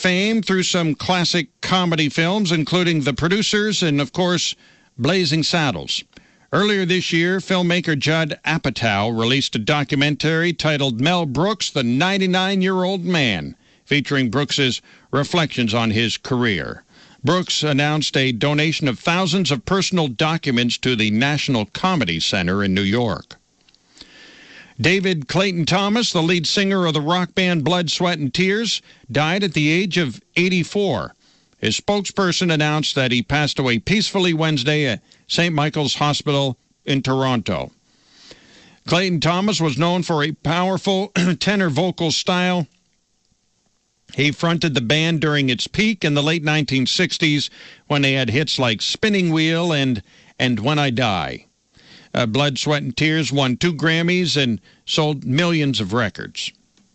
fame through some classic comedy films, including The Producers and, of course, Blazing Saddles. Earlier this year, filmmaker Judd Apatow released a documentary titled Mel Brooks, the 99-Year-Old Man, featuring Brooks's reflections on his career. Brooks announced a donation of thousands of personal documents to the National Comedy Center in New York. David Clayton Thomas, the lead singer of the rock band Blood, Sweat, and Tears, died at the age of 84. His spokesperson announced that he passed away peacefully Wednesday at St. Michael's Hospital in Toronto. Clayton Thomas was known for a powerful tenor vocal style. He fronted the band during its peak in the late 1960s when they had hits like Spinning Wheel and When I Die. Blood, Sweat, and Tears won 2 Grammys and sold millions of records.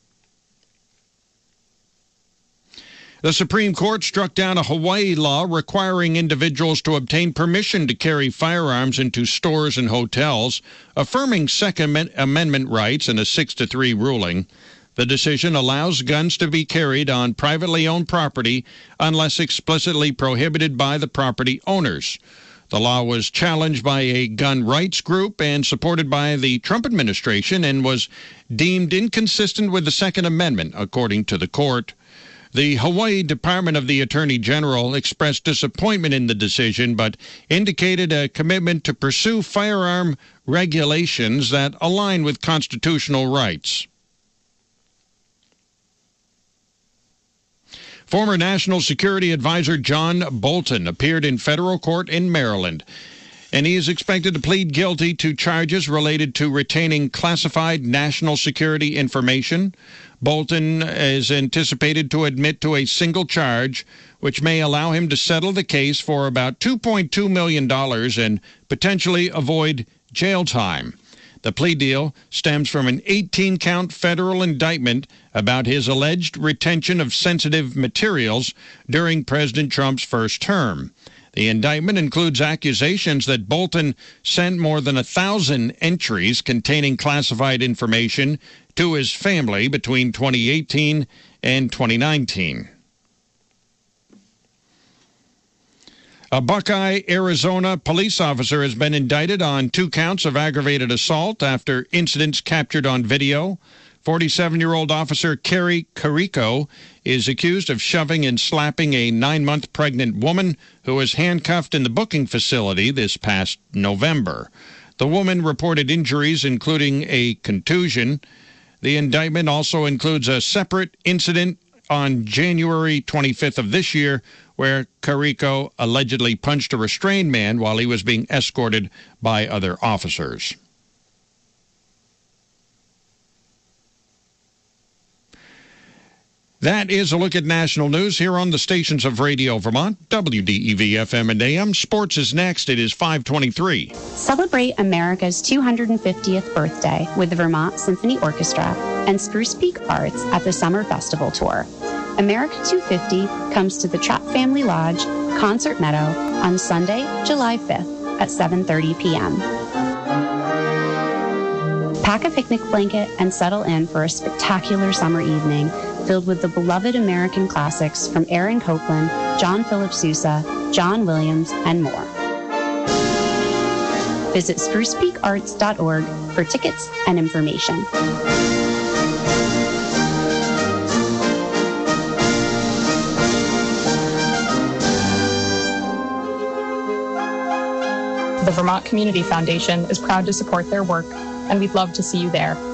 The Supreme Court struck down a Hawaii law requiring individuals to obtain permission to carry firearms into stores and hotels, affirming Second Amendment rights in a 6-3 ruling. The decision allows guns to be carried on privately owned property unless explicitly prohibited by the property owners. The law was challenged by a gun rights group and supported by the Trump administration and was deemed inconsistent with the Second Amendment, according to the court. The Hawaii Department of the Attorney General expressed disappointment in the decision, but indicated a commitment to pursue firearm regulations that align with constitutional rights. Former National Security Advisor John Bolton appeared in federal court in Maryland, and he is expected to plead guilty to charges related to retaining classified national security information. Bolton is anticipated to admit to a single charge, which may allow him to settle the case for about $2.2 million and potentially avoid jail time. The plea deal stems from an 18-count federal indictment about his alleged retention of sensitive materials during President Trump's first term. The indictment includes accusations that Bolton sent more than 1,000 entries containing classified information to his family between 2018 and 2019. A Buckeye, Arizona police officer has been indicted on 2 counts of aggravated assault after incidents captured on video. 47-year-old officer Kerry Carrico is accused of shoving and slapping a 9-month pregnant woman who was handcuffed in the booking facility this past November. The woman reported injuries, including a contusion. The indictment also includes a separate incident on January 25th of this year where Carrico allegedly punched a restrained man while he was being escorted by other officers. That is a look at national news here on the stations of Radio Vermont, WDEV-FM and AM. Sports is next. It is 5:23. Celebrate America's 250th birthday with the Vermont Symphony Orchestra and Spruce Peak Arts at the Summer Festival Tour. America 250 comes to the Trapp Family Lodge, Concert Meadow, on Sunday, July 5th at 7:30 p.m. Pack a picnic blanket and settle in for a spectacular summer evening filled with the beloved American classics from Aaron Copland, John Philip Sousa, John Williams, and more. Visit sprucepeakarts.org for tickets and information. The Vermont Community Foundation is proud to support their work, and we'd love to see you there.